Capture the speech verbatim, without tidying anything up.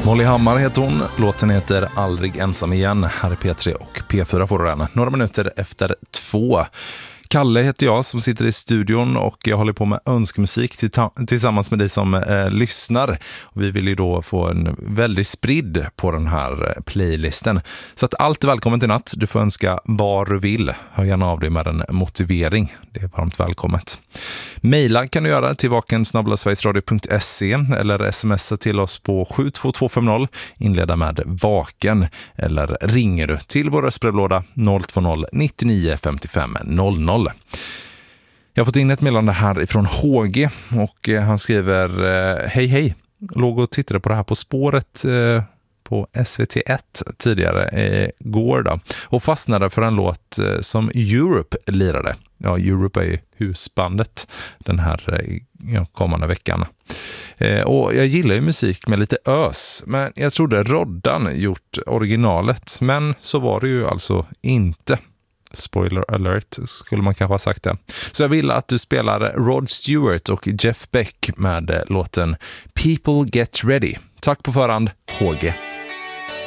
Molly Hammar heter hon, låten heter Aldrig ensam igen. Här är P tre och P fyra får du den. Några minuter efter två. Kalle heter jag som sitter i studion och jag håller på med önskemusik tillsammans med dig som eh, lyssnar. Och vi vill ju då få en väldigt spridd på den här playlisten. Så att allt är välkommen till natt. Du får önska vad du vill. Hör gärna av dig med en motivering. Det är varmt välkommet. Maila kan du göra till vaken snabel-a sverigesradio punkt se eller smsa till oss på sju två två fem noll. Inleda med vaken eller ringer du till vår röstbrevlåda noll två noll nittionio femtiofem noll noll. Jag har fått in ett meddelande här ifrån H G och han skriver hej hej, låg och tittade på det här På spåret på S V T ett tidigare igår då och fastnade för en låt som Europe lirade. Ja, Europe är ju husbandet den här ja, kommande veckan. Och jag gillar ju musik med lite ös, men jag trodde Roddan gjort originalet, men så var det ju alltså inte. Spoiler alert skulle man kanske ha sagt det. Så jag vill att du spelar Rod Stewart och Jeff Beck med låten People Get Ready. Tack på förhand, H G.